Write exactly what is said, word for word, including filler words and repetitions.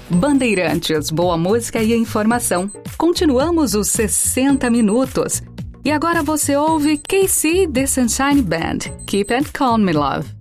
Bandeirantes, boa música e informação. Continuamos os sessenta minutos. E agora você ouve K C The Sunshine Band, Keep It Calm, Me Love.